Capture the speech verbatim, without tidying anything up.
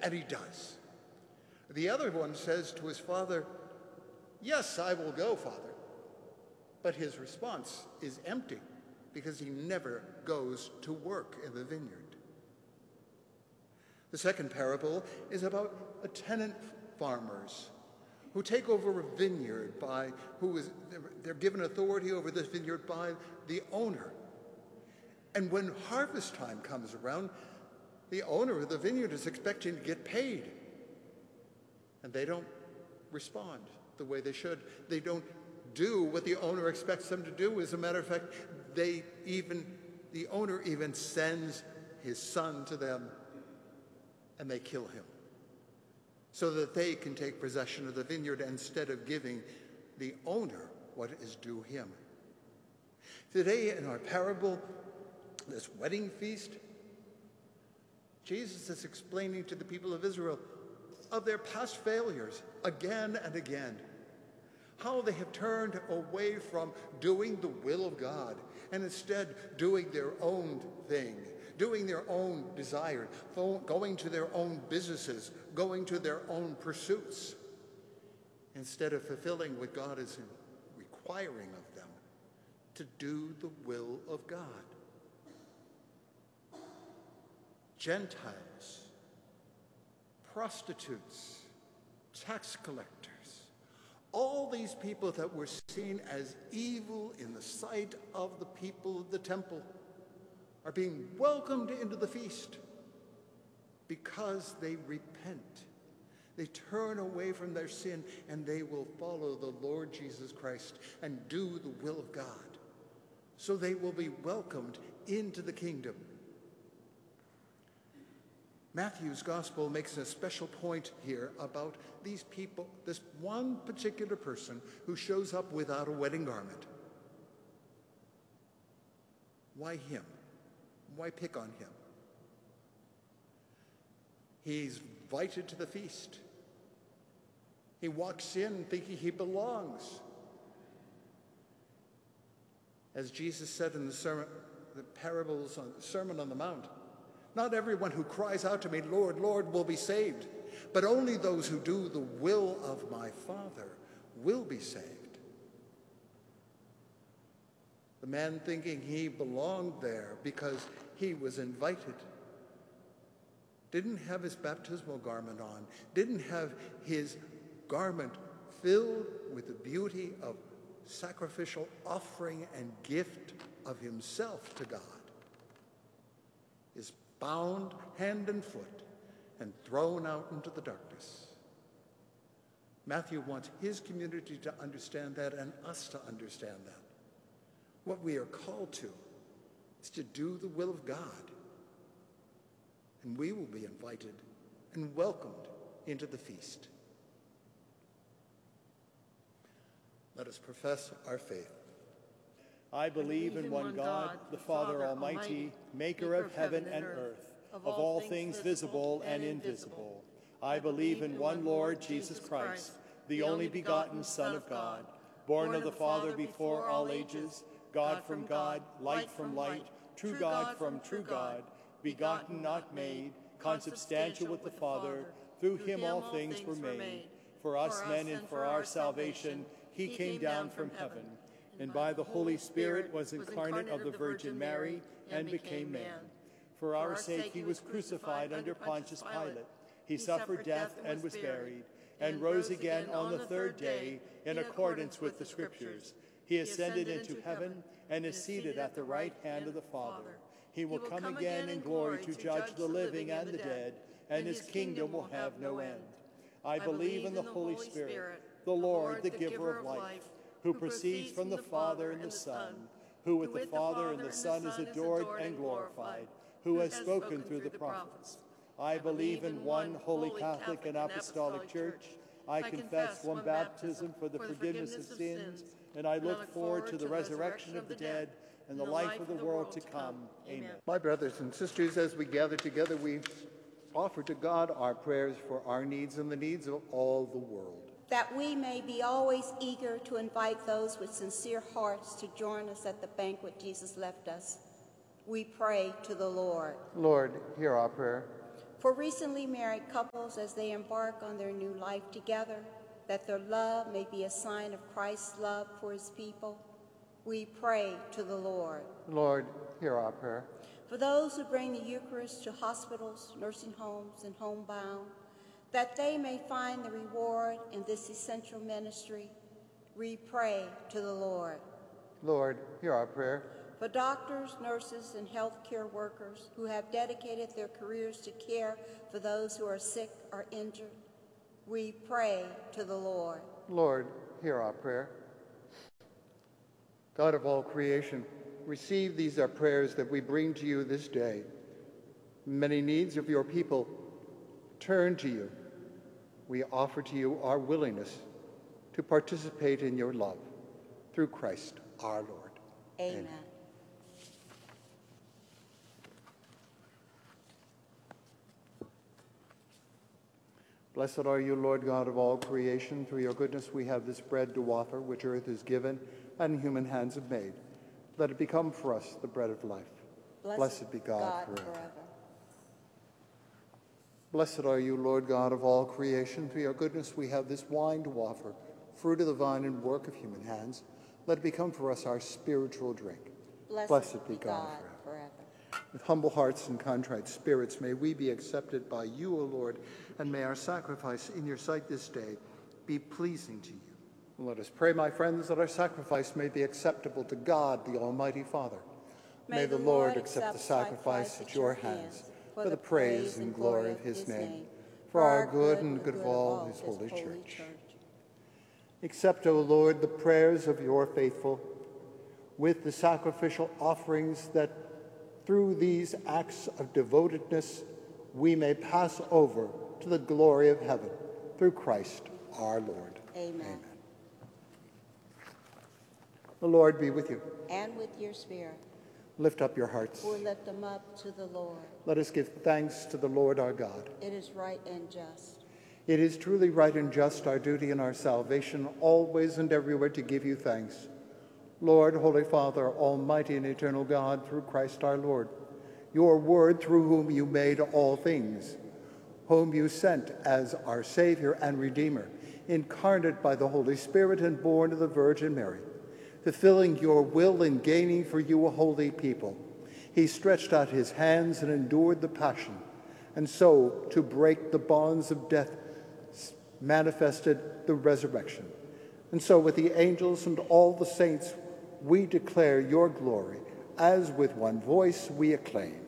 And he does. The other one says to his father, "Yes, I will go, Father." But his response is empty because he never goes to work in the vineyard. The second parable is about a tenant farmers who take over a vineyard by, who is, they're given authority over this vineyard by the owner. And when harvest time comes around, the owner of the vineyard is expecting to get paid. And they don't respond the way they should. They don't do what the owner expects them to do. As a matter of fact, they even, the owner even sends his son to them, and they kill him so that they can take possession of the vineyard instead of giving the owner what is due him. Today in our parable, this wedding feast, Jesus is explaining to the people of Israel of their past failures again and again, how they have turned away from doing the will of God and instead doing their own thing, doing their own desire, going to their own businesses, going to their own pursuits, instead of fulfilling what God is requiring of them, to do the will of God. Gentiles, prostitutes, tax collectors, all these people that were seen as evil in the sight of the people of the temple are being welcomed into the feast because they repent. They turn away from their sin and they will follow the Lord Jesus Christ and do the will of God. So they will be welcomed into the kingdom. Matthew's gospel makes a special point here about these people, this one particular person who shows up without a wedding garment. Why him? Why pick on him? He's invited to the feast. He walks in thinking he belongs. As Jesus said in the sermon, the parables on the Sermon on the Mount, not everyone who cries out to me, "Lord, Lord," will be saved, but only those who do the will of my Father will be saved. The man thinking he belonged there because he was invited didn't have his baptismal garment on, didn't have his garment filled with the beauty of sacrificial offering and gift of himself to God, is bound hand and foot and thrown out into the darkness. Matthew wants his community to understand that and us to understand that. What we are called to is to do the will of God. And we will be invited and welcomed into the feast. Let us profess our faith. I believe in one God, the Father Almighty, maker of heaven and earth, of all things visible and invisible. I believe in one Lord Jesus Christ, the only begotten Son of God, born of the Father before all ages, God from God, light from light, true God from true God, begotten, not made, consubstantial with the Father. Through him all things were made. For us men and for our salvation, he came down from heaven, and by the Holy Spirit was incarnate of the Virgin Mary and became man. For our sake he was crucified under Pontius Pilate. He suffered death and was buried, and rose again on the third day in accordance with the Scriptures. He ascended into heaven and is seated at the right hand of the Father. He will come again in glory to judge the living and the dead, and his kingdom will have no end. I believe in the Holy Spirit, the Lord, the giver of life, who proceeds from the Father and the Son, who with the Father and the Son is adored and glorified, who has spoken through the prophets. I believe in one holy Catholic and Apostolic Church. I confess one baptism for the forgiveness of sins, and I look forward to the resurrection of the dead and the life of the world to come. Amen. My brothers and sisters, as we gather together, we offer to God our prayers for our needs and the needs of all the world. That we may be always eager to invite those with sincere hearts to join us at the banquet Jesus left us, we pray to the Lord. Lord, hear our prayer. For recently married couples as they embark on their new life together, that their love may be a sign of Christ's love for his people, we pray to the Lord. Lord, hear our prayer. For those who bring the Eucharist to hospitals, nursing homes, and homebound, that they may find the reward in this essential ministry, we pray to the Lord. Lord, hear our prayer. For doctors, nurses, and healthcare workers who have dedicated their careers to care for those who are sick or injured, we pray to the Lord. Lord, hear our prayer. God of all creation, receive these our prayers that we bring to you this day. Many needs of your people turn to you. We offer to you our willingness to participate in your love through Christ our Lord. Amen. Amen. Blessed are you, Lord God of all creation. Through your goodness we have this bread to offer, which earth has given and human hands have made. Let it become for us the bread of life. Blessed, Blessed be God, God forever. forever. Blessed are you, Lord God of all creation. Through your goodness we have this wine to offer, fruit of the vine and work of human hands. Let it become for us our spiritual drink. Blessed, Blessed be God, God forever. forever. With humble hearts and contrite spirits, may we be accepted by you, O Lord, and may our sacrifice in your sight this day be pleasing to you. Let us pray, my friends, that our sacrifice may be acceptable to God, the Almighty Father. May, may the Lord accept the sacrifice at your hands for the praise and glory of his name, for our good and the good of all his holy church. Accept, O Lord, the prayers of your faithful, with the sacrificial offerings that through these acts of devotedness we may pass over to the glory of heaven, through Christ our Lord. Amen. Amen. The Lord be with you. And with your spirit. Lift up your hearts. We lift them up to the Lord. Let us give thanks to the Lord our God. It is right and just. It is truly right and just, our duty and our salvation, always and everywhere to give you thanks. Lord, Holy Father, Almighty and eternal God, through Christ our Lord, your word through whom you made all things, whom you sent as our Savior and Redeemer, incarnate by the Holy Spirit and born of the Virgin Mary, fulfilling your will and gaining for you a holy people. He stretched out his hands and endured the passion, and so, to break the bonds of death, manifested the resurrection. And so, with the angels and all the saints, we declare your glory, as with one voice we acclaim.